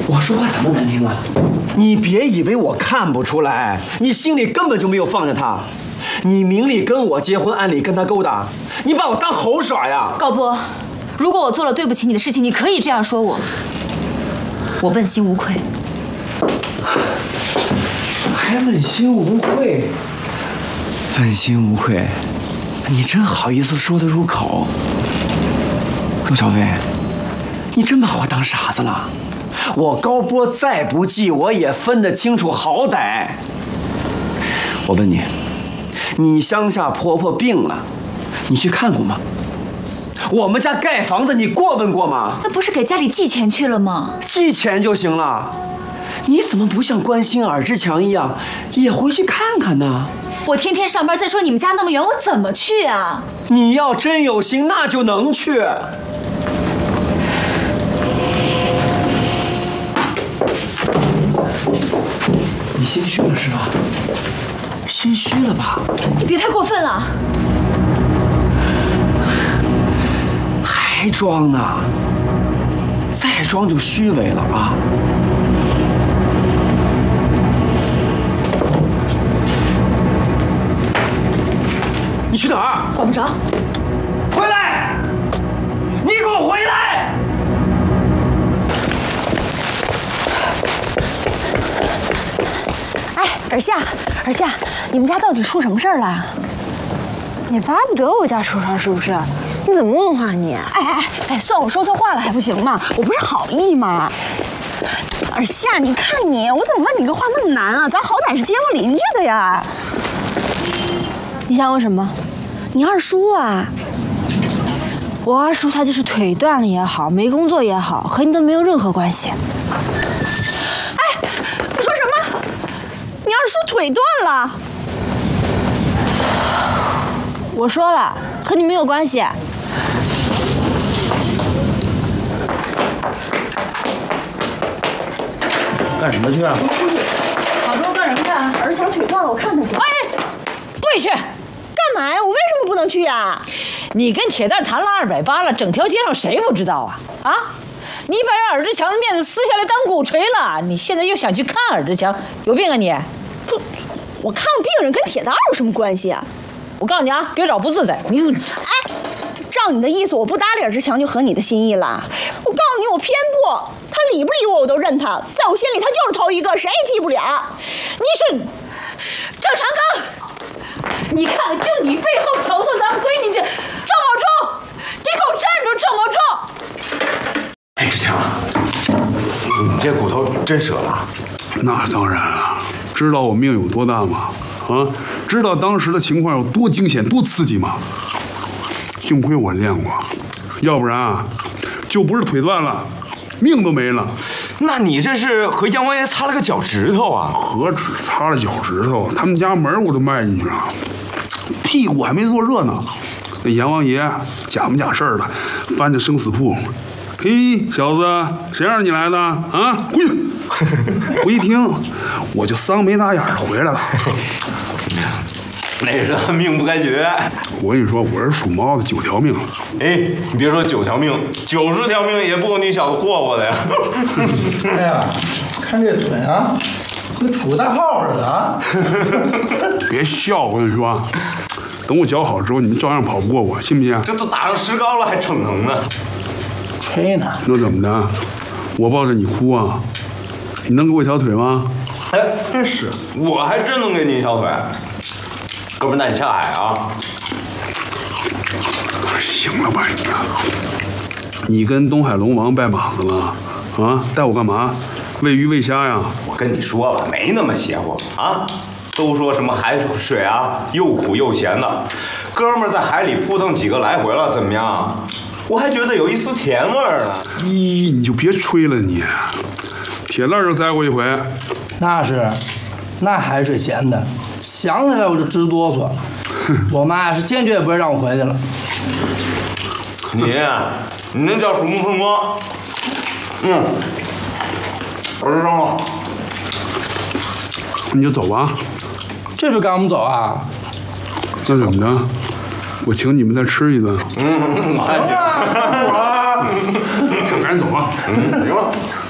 我说话怎么难听了？你别以为我看不出来，你心里根本就没有放下他。你明里跟我结婚，暗里跟他勾搭，你把我当猴耍呀！ 高波，如果我做了对不起你的事情，你可以这样说我。我问心无愧。 还问心无愧？问心无愧，你真好意思说得出口？陆小薇，你真把我当傻子了？我高波再不济，我也分得清楚好歹。我问你，你乡下婆婆病了，你去看过吗？我们家盖房子，你过问过吗？ 那不是给家里寄钱去了吗？ 寄钱就行了，你怎么不像关心尔之强一样，也回去看看呢？ 我天天上班，再说你们家那么远，我怎么去啊？ 你要真有心，那就能去。你心虚了是吧？心虚了吧？ 你别太过分了。 还装呢？再装就虚伪了啊！你去哪儿？ 管不着。 回来！你给我回来！ 哎，尔夏，你们家到底出什么事儿了？ 你巴不得我家出事儿是不是？你怎么问话你？ 哎，算我说错话了还不行吗？我不是好意吗？尔夏，你看你，我怎么问你个话那么难啊？咱好歹是街坊邻居的呀。 你想问什么？ 你二叔啊？ 我二叔他就是腿断了也好，没工作也好，和你都没有任何关系。 哎，你说什么？你二叔腿断了？ 我说了，和你没有关系。 干什么去啊？ 跑这干什么去啊？儿强腿断了，我看他去。 哎，不许去！ 干嘛呀？我为什么不能去呀？ 你跟铁蛋谈了280了，整条街上谁不知道啊？啊！你把人尔志强的面子撕下来当鼓槌了，你现在又想去看尔志强，有病啊你！ 不，我看病人跟铁蛋有什么关系啊？ 我告诉你啊，别找不自在。你哎，照你的意思，我不搭理尔志强就合你的心意了。我告诉你，我偏不，他理不理我都认他，在我心里他就是头一个，谁也替不了。 你说，赵长庚，你看看，就你背后挑唆咱们闺女家赵某忠，你给我站住，赵某忠！ 哎，志强，你这骨头真折了？ 那当然啊，知道我命有多大吗？啊，知道当时的情况有多惊险、多刺激吗？幸亏我练过，要不然啊，就不是腿断了，命都没了。 那你这是和阎王爷擦了个脚趾头啊？ 何止擦了脚趾头，他们家门我都迈进去了，屁股还没坐热呢。那阎王爷假模假式的翻着生死簿，嘿，小子，谁让你来的啊？回去！我一听，我就丧眉打眼的回来了。 那是命不该绝。 我跟你说，我是属猫的，9条命。 哎，你别说9条命，90条命也不够你小子霍霍的呀。 哎呀，看这腿啊，跟杵个大号似的啊！ 别笑，我跟你说，等我脚好之后，你们照样跑不过我，信不信？ 这都打上石膏了，还逞能呢？ 吹呢？ 那怎么的？我抱着你哭啊？你能给我一条腿吗？ 哎，真是，我还真能给你一条腿。哥们，那你下海啊？ 行了吧你啊！你跟东海龙王拜把子了啊？带我干嘛？喂鱼喂虾呀？ 我跟你说了，没那么邪乎啊！都说什么海水啊，又苦又咸的。哥们在海里扑腾几个来回了，怎么样？我还觉得有一丝甜味儿呢。 咦，你就别吹了你，铁蛋就栽过一回。 那是，那海水咸的，想起来我就直哆嗦。我妈是坚决也不会让我回去了。 你那叫鼠目寸光。我是张了。 你就走吧。 这就赶我们走啊？ 那怎么着？我请你们再吃一顿。 行吧， 赶紧走吧。 行吧。